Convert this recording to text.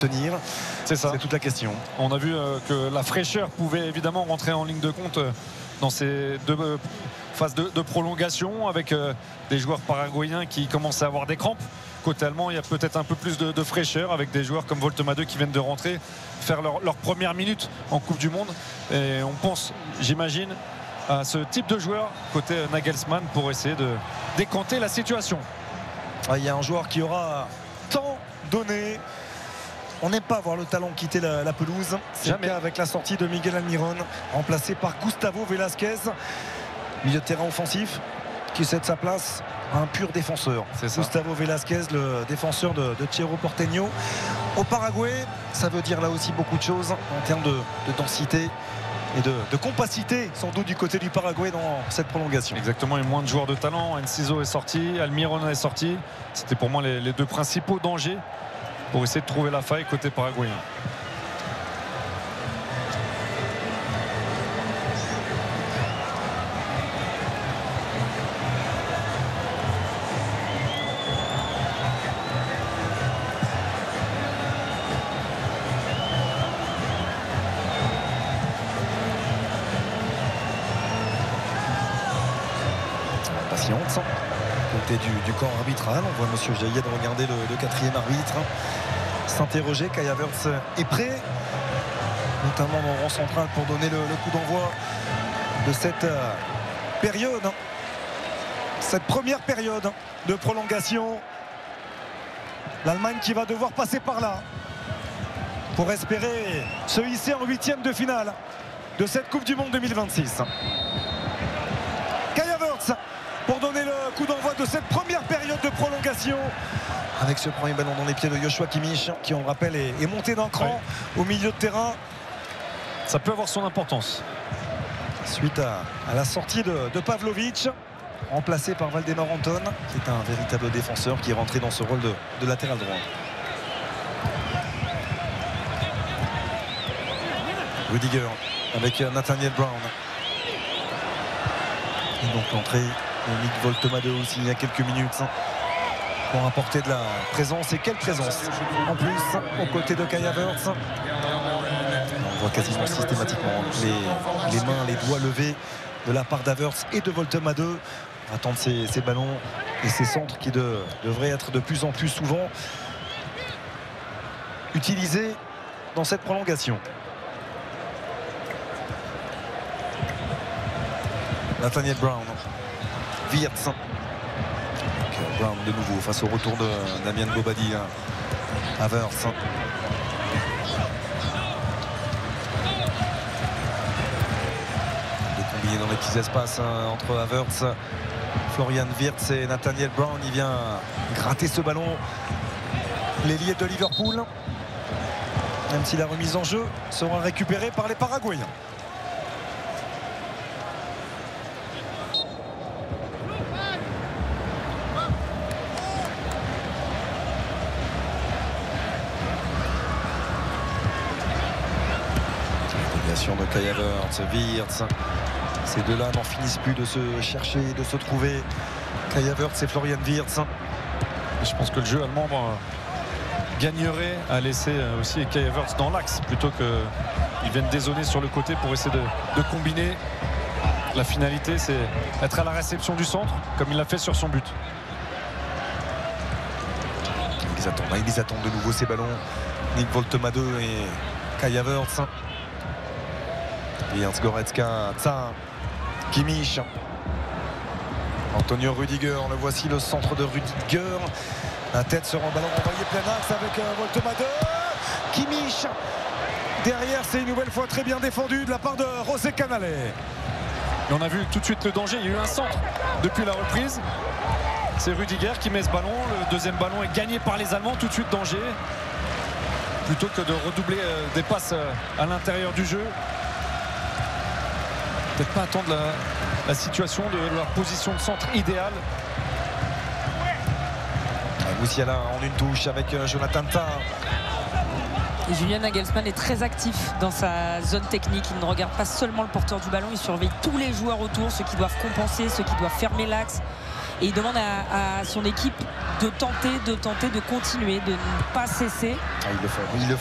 tenir. C'est ça. C'est toute la question. On a vu que la fraîcheur pouvait évidemment rentrer en ligne de compte dans ces deux phases de prolongation avec des joueurs paraguayens qui commencent à avoir des crampes. Côté allemand, il y a peut-être un peu plus de fraîcheur avec des joueurs comme Woltemade qui viennent de rentrer, faire leur première minute en Coupe du Monde. Et on pense, j'imagine, à ce type de joueur côté Nagelsmann pour essayer de décanter la situation. Il y a un joueur qui aura tant donné. On n'aime pas voir le talent quitter la pelouse. C'est le cas avec la sortie de Miguel Almiron, remplacé par Gustavo Velasquez, milieu de terrain offensif, qui cède sa place à un pur défenseur. Gustavo Velasquez, le défenseur de Cerro Porteño. Au Paraguay, ça veut dire là aussi beaucoup de choses en termes de densité et de compacité, sans doute du côté du Paraguay dans cette prolongation. Exactement, il y a moins de joueurs de talent. Enciso est sorti, Almiron est sorti. C'était pour moi les deux principaux dangers pour essayer de trouver la faille côté paraguayen. Patience côté du corps arbitral. On voit monsieur Jaillet regarder le quatrième arbitre, s'interroger. Kai Havertz est prêt, notamment dans le rang central, pour donner le coup d'envoi de cette période, cette première période de prolongation. L'Allemagne qui va devoir passer par là pour espérer se hisser en huitième de finale de cette Coupe du Monde 2026. Kai Havertz pour donner le coup d'envoi de cette première période de prolongation, avec ce premier ballon dans les pieds de Joshua Kimmich, qui, on le rappelle, est monté d'un cran au milieu de terrain. Ça peut avoir son importance. Suite à la sortie de Pavlovic, remplacé par Valdemar Anton, qui est un véritable défenseur qui est rentré dans ce rôle de latéral droit. Rudiger avec Nathaniel Brown. Et donc l'entrée de Nick Woltemade aussi il y a quelques minutes pour apporter de la présence. Et quelle présence en plus aux côtés de Kai Havertz. On voit quasiment systématiquement les mains, les doigts levés de la part d'Havertz et de Woltemade. On attend ces ballons et ces centres qui devraient être de plus en plus souvent utilisés dans cette prolongation. Nathaniel Brown, Wirtz. Brown de nouveau face au retour de Damien Bobadi. Havertz. De combiner dans les petits espaces entre Havertz, Florian Wirtz et Nathaniel Brown. Il vient gratter ce ballon. L'ailier de Liverpool, même si la remise en jeu sera récupérée par les Paraguayens. De Kai Havertz, Wirtz. Ces deux-là n'en finissent plus de se chercher, de se trouver. Kai Havertz et Florian Wirtz. Je pense que le jeu allemand gagnerait à laisser aussi Kai Havertz dans l'axe plutôt qu'ils viennent dézonner sur le côté pour essayer de combiner. La finalité, c'est être à la réception du centre comme il l'a fait sur son but. Ils attendent de nouveau ces ballons. Nick Woltemade et Kai Havertz. Ernst Goretzka, Tsar, Kimmich, Antonio Rudiger. Le voici, le centre de Rudiger. La tête sur un ballon envoyé plein axe avec Woltemade. Kimmich. Derrière, c'est une nouvelle fois très bien défendu de la part de José Canale. Et on a vu tout de suite le danger. Il y a eu un centre depuis la reprise. C'est Rudiger qui met ce ballon. Le deuxième ballon est gagné par les Allemands. Tout de suite danger. Plutôt que de redoubler des passes à l'intérieur du jeu. Peut-être pas attendre la situation de leur position de centre idéale. Moussiala en une touche avec Jonathan Tah. Et Julian Nagelsmann est très actif dans sa zone technique. Il ne regarde pas seulement le porteur du ballon, il surveille tous les joueurs autour, ceux qui doivent compenser, ceux qui doivent fermer l'axe. et il demande à son équipe de tenter, de continuer, de ne pas cesser. Il le